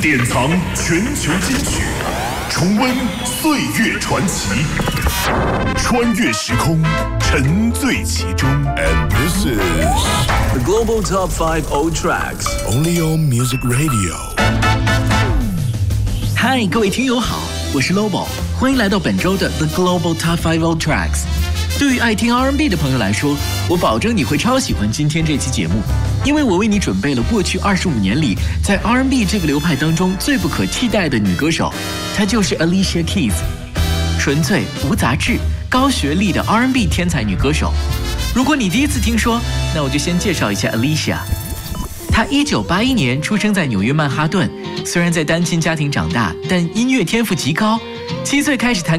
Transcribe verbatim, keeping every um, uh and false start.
典藏全球金曲，重温岁月传奇，穿越时空，沉醉其中。And this is the Global Top Five Old Tracks, only on Music Radio. 嗨，各位听友好，我是 Lobo， 欢迎来到本周的 The Global Top Five Old Tracks。对于爱听 R and B 的朋友来说，我保证你会超喜欢今天这期节目，因为我为你准备了过去二十五年里在 R and B 这个流派当中最不可替代的女歌手，她就是 Alicia Keys， 纯粹无杂质、高学历的 R and B 天才女歌手。如果你第一次听说，那我就先介绍一下 Alicia。她一九八一年出生在纽约曼哈顿，虽然在单亲家庭长大，但音乐天赋极高。七岁开始弹